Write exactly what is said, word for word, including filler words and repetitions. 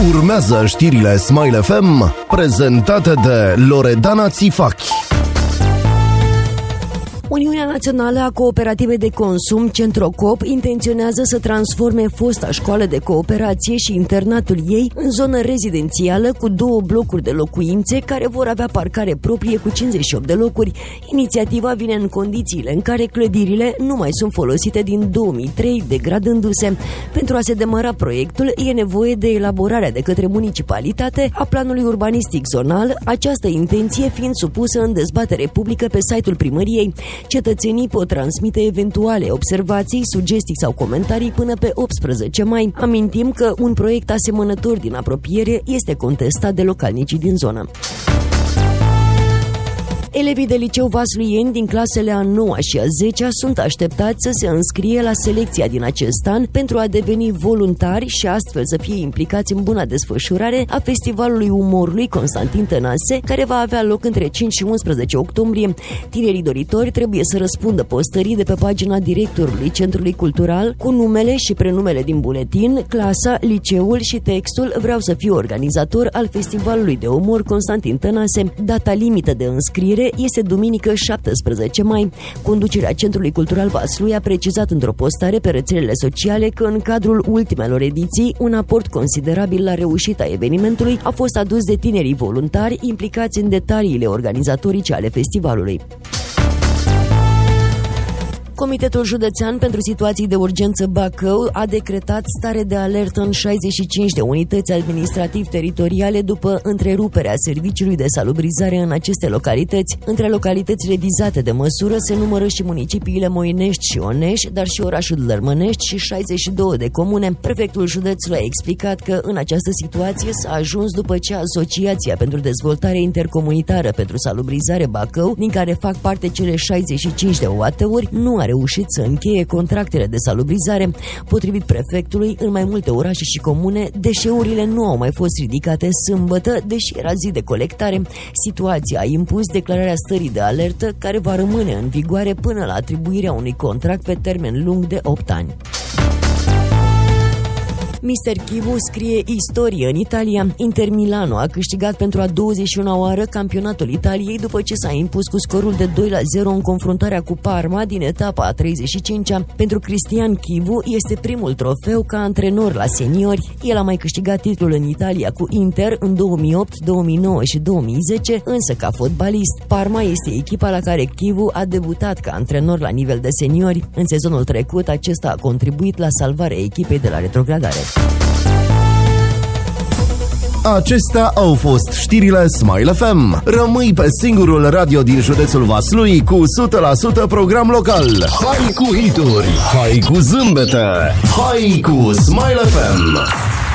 Urmează știrile Smile F M, prezentate de Loredana Țifachi. Uniunea Națională a Cooperative de Consum, Centrocop, intenționează să transforme fosta școală de cooperație și internatul ei în zonă rezidențială cu două blocuri de locuințe care vor avea parcare proprie cu cincizeci și opt de locuri. Inițiativa vine în condițiile în care clădirile nu mai sunt folosite din două mii trei, degradându-se. Pentru a se demara proiectul, e nevoie de elaborarea de către municipalitate a planului urbanistic zonal, această intenție fiind supusă în dezbatere publică pe site-ul primăriei. Cetățenii pot transmite eventuale observații, sugestii sau comentarii până pe optsprezece mai. Amintim că un proiect asemănător din apropiere este contestat de localnicii din zonă. Elevii de liceu Vasluieni din clasele a noua și a zecea sunt așteptați să se înscrie la selecția din acest an pentru a deveni voluntari și astfel să fie implicați în buna desfășurare a Festivalului Umorului Constantin Tănase, care va avea loc între cinci și unsprezece octombrie. Tinerii doritori trebuie să răspundă postării de pe pagina directorului Centrului Cultural cu numele și prenumele din buletin, clasa, liceul și textul "Vreau să fiu organizator al Festivalului de Umor Constantin Tănase". Data limită de înscriere este duminică șaptesprezece mai. Conducerea Centrului Cultural Vaslui a precizat într-o postare pe rețelele sociale că în cadrul ultimelor ediții un aport considerabil la reușita evenimentului a fost adus de tinerii voluntari implicați în detaliile organizatorice ale festivalului. Comitetul Județean pentru Situații de Urgență Bacău a decretat stare de alertă în șaizeci și cinci de unități administrativ-teritoriale după întreruperea serviciului de salubrizare în aceste localități. Între localitățile vizate de măsură se numără și municipiile Moinești și Oneș, dar și orașul Lărmănești și șaizeci și două de comune. Prefectul județului a explicat că în această situație s-a ajuns după ce Asociația pentru Dezvoltare Intercomunitară pentru Salubrizare Bacău, din care fac parte cele șaizeci și cinci de O A T-uri, nu a reușit să încheie contractele de salubrizare. Potrivit prefectului, în mai multe orașe și comune, deșeurile nu au mai fost ridicate sâmbătă, deși era zi de colectare. Situația a impus declararea stării de alertă, care va rămâne în vigoare până la atribuirea unui contract pe termen lung de opt ani. mister Chivu scrie istorie în Italia. Inter Milano a câștigat pentru a douăzeci și una oară campionatul Italiei după ce s-a impus cu scorul de doi la zero în confruntarea cu Parma din etapa a treizeci și cincea. Pentru Cristian Chivu este primul trofeu ca antrenor la seniori. El a mai câștigat titlul în Italia cu Inter în două mii opt, două mii nouă și două mii zece, însă ca fotbalist. Parma este echipa la care Chivu a debutat ca antrenor la nivel de seniori. În sezonul trecut, acesta a contribuit la salvarea echipei de la retrogradare. Acestea au fost știrile Smile F M. Rămâi pe singurul radio din județul Vaslui cu o sută la sută program local. Hai cu hituri, hai cu zâmbete, hai cu Smile F M.